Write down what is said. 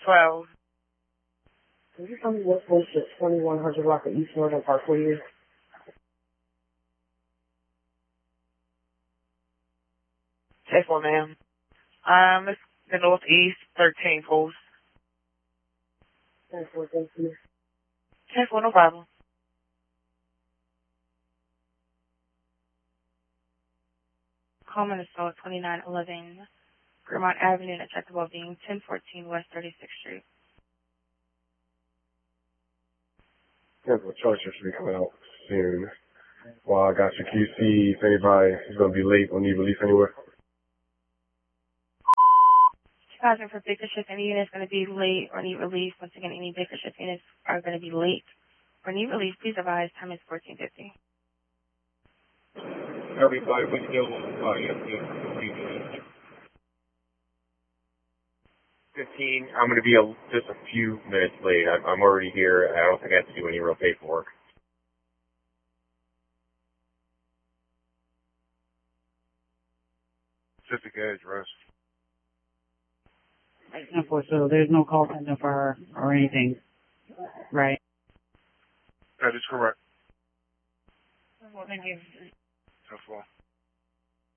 12. Can you tell me what place at 2100 Rock at East Northern Parkway is? Check one, ma'am. It's the Northeast 13 post. Thank you. Check one, no problem. Call Minnesota 2911 Fremont Avenue, Acceptable being 1014 West 36th Street. Cancel charge should be coming out soon. Well, I got your QC. If anybody is going to be late or need relief anywhere. 2000 for Baker Shift. Any unit is going to be late or need relief. Once again, any Baker Shift units are going to be late or need relief. Please advise. Time is 14:50. Everybody, we still, yes, 15. I'm going to be just a few minutes late. I'm already here. I don't think I have to do any real paperwork. Just a gauge, Russ. So there's no call center for her or anything, right? That is correct. Thank you. That's all.